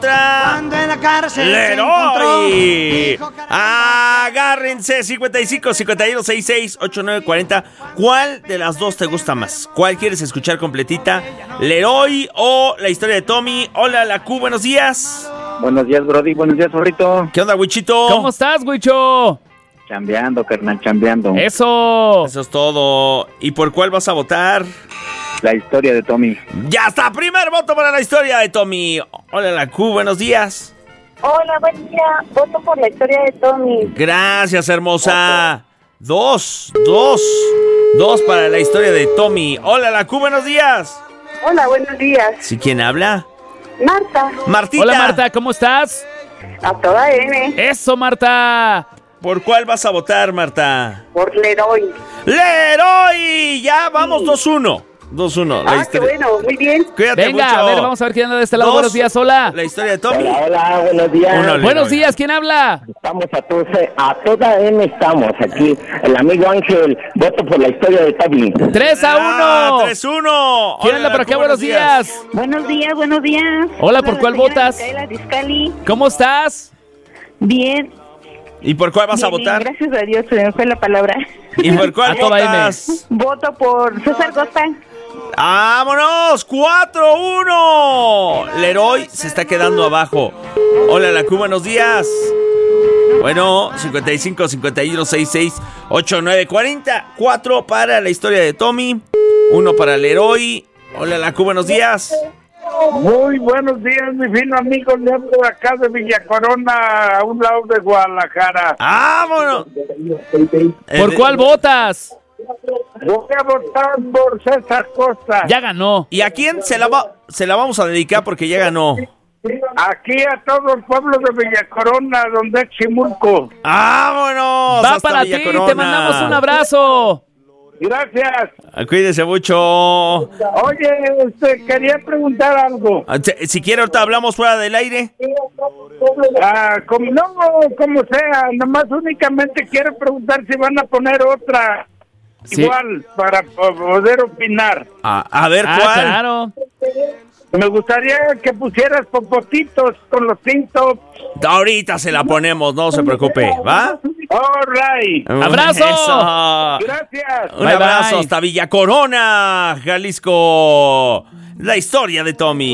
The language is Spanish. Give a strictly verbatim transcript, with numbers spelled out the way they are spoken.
Cuando en la cárcel Leroy. Agárrense. cincuenta y cinco, cincuenta y uno, sesenta y seis, ochenta y nueve, cuarenta. ¿Cuál de las dos te gusta más? ¿Cuál quieres escuchar completita? ¿Leroy o la historia de Tommy? Hola, la Q, buenos días. Buenos días, Brody. Buenos días, zorrito. ¿Qué onda, Wichito? ¿Cómo estás, Wicho? Chambeando, carnal, chambeando. Eso. Eso es todo. ¿Y por cuál vas a votar? La historia de Tommy. Ya está, primer voto para la historia de Tommy. Hola, la Q, buenos días. Hola, buen día. Voto por la historia de Tommy. Gracias, hermosa. Dos, dos, dos para la historia de Tommy. Hola, la Q, buenos días. Hola, buenos días. ¿Sí, quién habla? Marta. Martita. Hola, Marta, ¿cómo estás? A toda N. Eso, Marta. ¿Por cuál vas a votar, Marta? Por Leroy. ¡Leroy! Ya, vamos, dos uno. dos uno. Ah, qué bueno, muy bien. Cuídate Venga, mucho. a ver, vamos a ver quién anda de este lado. Dos. Buenos días, hola. La historia de Tommy. Hola, hola, buenos días. Uno, Leroy. Buenos días, ¿quién habla? Estamos a, todos, a toda M estamos aquí. El amigo Ángel, voto por la historia de Tommy. tres a Ah, uno. tres uno. ¿Quién Hola, anda por la acá? Q, Buenos días. Buenos días, buenos días. Hola, ¿por la cuál señora votas? Micaela Discali. ¿Cómo estás? Bien. ¿Y por cuál vas a bien, votar? bien, gracias a Dios, se me fue la palabra. ¿Y por cuál A toda M. votas? Voto por César Costa. ¡Vámonos! ¡cuatro uno! Leroy se está quedando abajo. Hola, la Q, buenos días. Bueno, cincuenta y cinco, cincuenta y uno, sesenta y seis, ochenta y nueve, cuarenta. cuatro para la historia de Tommy. uno para Leroy. Hola, la Q, buenos días. Muy buenos días, mi fino amigo. Le hablo de acá de Villa Corona, a un lado de Guadalajara. ¡Vámonos! ¿Por Eh, cuál votas? Voy a votar por César Costa. Ya ganó. ¿Y a quién se la, va, se la vamos a dedicar porque ya ganó? Aquí a todo el pueblo de Villa Corona, donde es Chimulco. ¡Vámonos! Va hasta para Villa ti, Corona. te mandamos un abrazo. Gracias. Cuídese mucho. Oye, este, quería preguntar algo. Si, si quiere, ahorita hablamos fuera del aire. Ah, como, no, como sea, nomás únicamente quiero preguntar si van a poner otra Sí. igual para poder opinar. A, a ver, Ah, ¿cuál? claro. Me gustaría que pusieras popotitos con los tintos. Ahorita se la ponemos, no se preocupe, ¿va? All right. ¡Abrazo! Eso. Gracias. Un Bye, abrazo bye. hasta Villa Corona, Jalisco. La historia de Tommy.